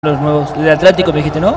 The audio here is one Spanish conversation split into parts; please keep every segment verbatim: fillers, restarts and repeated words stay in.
Los nuevos, el Atlántico me dijiste, ¿no?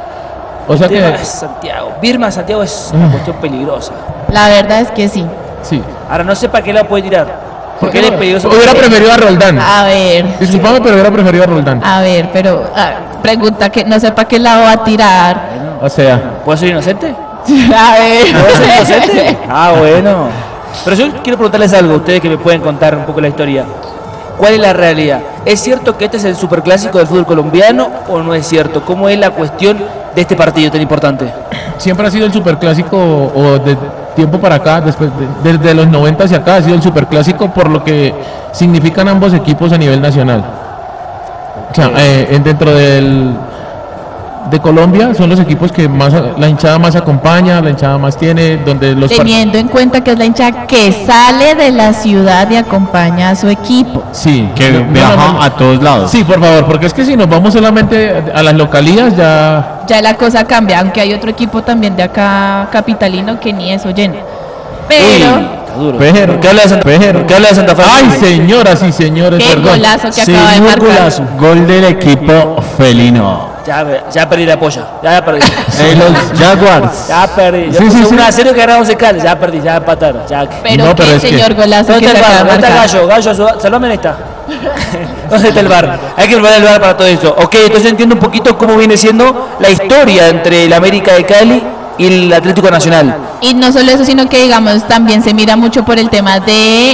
O sea el tema que es Santiago, Birma Santiago es una cuestión peligrosa. La verdad es que sí. sí. Ahora no sé para qué la puede tirar. Porque él es peligroso. Hubiera preferido a Roldán. A ver, Disculpame, pero hubiera preferido a Roldán. a ver, pero ah, pregunta que no sé para qué lado va a tirar. O sea, ¿Puedo ser inocente? A ver. ¿Puedo ser inocente? Ah, bueno. Pero yo quiero preguntarles algo, ustedes que me pueden contar un poco la historia. ¿Cuál es la realidad? ¿Es cierto que este es el superclásico del fútbol colombiano o no es cierto? ¿Cómo es la cuestión de este partido tan importante? siempre ha sido el superclásico, o de tiempo para acá, después de, desde los noventa hacia acá, ha sido el superclásico por lo que significan ambos equipos a nivel nacional. O sea, eh, dentro del de Colombia son los equipos que más la hinchada más acompaña, la hinchada más tiene, donde los Teniendo en cuenta que es la hinchada que sale de la ciudad y acompaña a su equipo. Sí, que no, viaja no, no. a todos lados. Sí, por favor, porque es que si nos vamos solamente a las localías ya Ya la cosa cambia, aunque hay otro equipo también de acá capitalino que ni eso llena. Pero Está duro. Pero- ¿Por qué habla de Santa, ¿por qué habla de Santa Fe? Ay, señoras y señores, qué perdón. golazo que Sí, acaba de un marcar. golazo. Gol del equipo felino. Ya, ya perdí la polla. Ya perdí. De los Jaguars. Ya perdí. Yo Sí, puse sí, sí. uno a cero que ganamos el Cali. Ya perdí, ya empataron. Ya. Pero No, qué pero es que- señor golazo ¿Dónde que está se el acaba bar? de ¿Dónde está marcar. Gallo? Gallo, salvame está. ¿Dónde está el bar? Hay que volver el bar para todo esto. Ok, entonces entiendo un poquito cómo viene siendo la historia entre el América de Cali y el Atlético Nacional. Y no solo eso, sino que digamos también se mira mucho por el tema de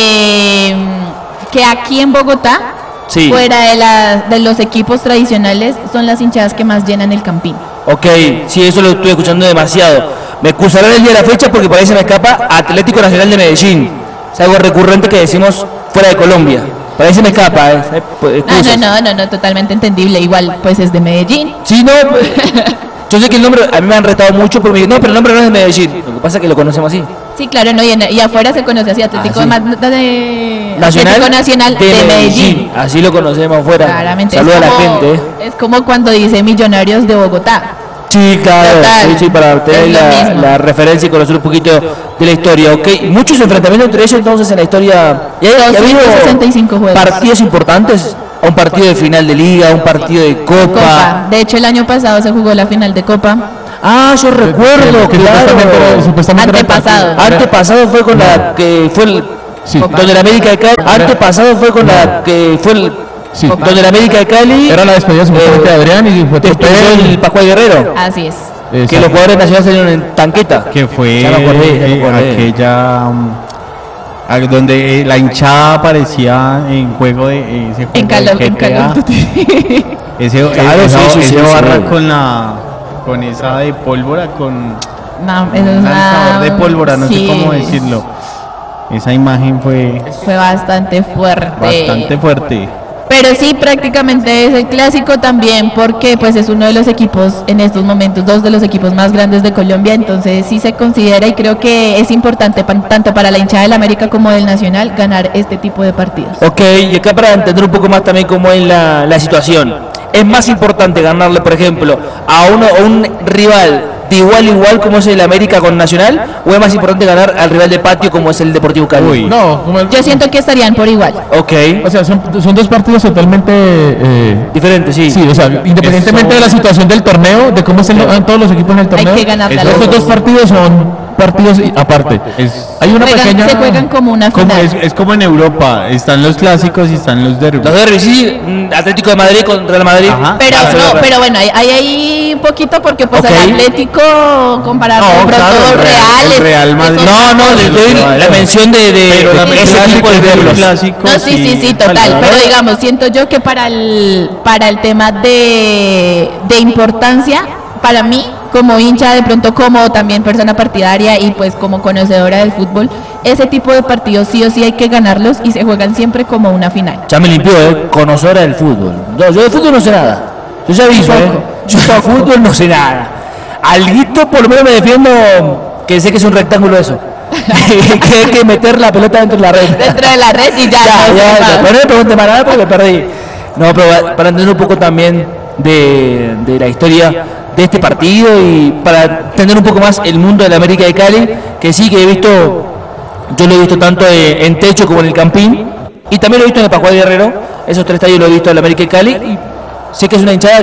eh, que aquí en Bogotá, Sí. fuera de, la, de los equipos tradicionales, son las hinchadas que más llenan el Campín. Ok, sí, eso lo estoy escuchando demasiado. Me excusarán el día de la fecha porque por ahí se me escapa Atlético Nacional de Medellín. Es algo recurrente que decimos fuera de Colombia. Por ahí se me escapa, ¿eh? Eh, pues, No, excusas. no, no, no, no, totalmente entendible. Igual, pues es de Medellín. Sí, no. pues, yo sé que el nombre, a mí me han retado mucho, pero me dicen, no, pero el nombre no es de Medellín. Lo que pasa es que lo conocemos así. Sí, claro, no, y, en- y afuera se conoce así, Atlético, Ah, sí. Ma- de, Nacional, Atlético Nacional de, Medellín. Así lo conocemos afuera. Claramente. Saluda a es la como- gente. ¿eh? Es como cuando dice Millonarios de Bogotá. Sí, claro. Total, Sí, sí, para tener es lo la, mismo. la referencia y conocer un poquito de la historia. Ok, muchos enfrentamientos entre ellos entonces en la historia. ¿Y ha- y ha habido doscientos sesenta y cinco juegos. partidos importantes? Un partido de final de liga, un partido de copa. Copa. De hecho, el año pasado se jugó la final de Copa. Ah, yo recuerdo, que claro. supuestamente era- supuestamente era el Antepasado. partido- Antepasado fue con la que fue el Sí. donde la América de Cali. Antepasado fue con la que fue el Sí. donde la América de Cali Era la despedida supuestamente de Adrián y fue destruyó Topel. el Pascual Guerrero. Así es. Que Exacto. los jugadores nacionales salieron en tanqueta. Que fue Ya me acordé, ya me eh, acordé. aquella mm, a- donde la hinchada aparecía en juego de eh, ese juego En Call de of, en G T Call A. of Duty. Ese, Claro, esa, sí, sí, ese sí, sí. barra con la con esa de pólvora, con No, eso es un lanzador una- de pólvora, no sí, sé cómo decirlo. Esa imagen fue Fue bastante fuerte. bastante fuerte. Pero sí, prácticamente es el clásico también, porque pues es uno de los equipos en estos momentos, dos de los equipos más grandes de Colombia, entonces sí se considera y creo que es importante pa- tanto para la hinchada del América como del Nacional ganar este tipo de partidos. Ok, y acá para entender un poco más también cómo es la, la situación. ¿Es más importante ganarle, por ejemplo, a, uno, a un rival de igual a igual como es el América con Nacional? ¿O es más importante ganar al rival de patio como es el Deportivo Cali? Uy. No, como el- Yo siento que estarían por igual. Ok, o sea, son, son dos partidos totalmente eh, diferente, sí. sí, o sea, independientemente Eso- de la situación del torneo, de cómo estén lo- todos los equipos en el torneo, que ganarle a estos los dos dos. partidos son partidos y- aparte. Es- Hay una Juegan- pequeña se juegan como una Como final. es, es como en Europa, están los clásicos y están los derbis. Los derbis, sí, mm, Atlético de Madrid con Real Madrid. Ajá. Pero Ah, no, sí, pero bueno, hay, hay ahí un poquito porque pues Ok. el Atlético comparado No, con claro, todo el Real- Real, el es- Real Madrid. es No, no, otro- le doy la mención de, de, Pero la de ese clásico tipo de es verlos. clásico. No, sí, sí, sí, total. Claro. Pero digamos, siento yo que para el, para el tema de, de importancia, para mí, como hincha, de pronto como también persona partidaria y pues como conocedora del fútbol, ese tipo de partidos sí o sí hay que ganarlos y se juegan siempre como una final. Ya me limpió, ¿eh? Conocedora del fútbol. No, yo de fútbol no sé nada. Yo ya aviso, ¿eh? Yo de fútbol no sé nada. Alguito por lo menos me defiendo que sé que es un rectángulo eso. Que hay que meter la pelota dentro de la red. Dentro de la red y ya. Ya, no ya, sé ya. más. Pero no me pregunte más nada porque perdí. No, pero para entender un poco también de, de la historia de este partido y para entender un poco más el mundo de la América de Cali, que sí que he visto, yo lo he visto tanto en, en techo como en el Campín, y también lo he visto en el Pascual Guerrero, esos tres estadios lo he visto en la América de Cali, y sé que es una hinchada